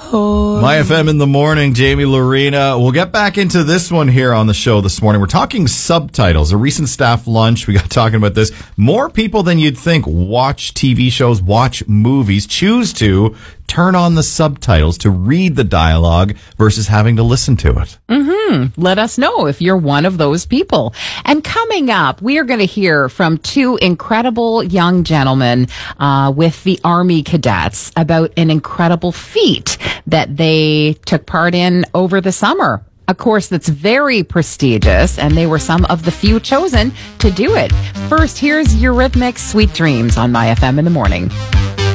My FM in the morning, Jamie Lorena. We'll get back into this one here on the show this morning. We're talking subtitles. A recent staff lunch, we got talking about this. More people than you'd think watch TV shows, watch movies, choose to turn on the subtitles to read the dialogue versus having to listen to it. Let us know if you're one of those people. And coming up, we are going to hear from two incredible young gentlemen with the Army cadets about an incredible feat that they took part in over the summer. A course that's very prestigious, and they were some of the few chosen to do it. First, here's Eurythmics' Sweet Dreams on My FM in the morning.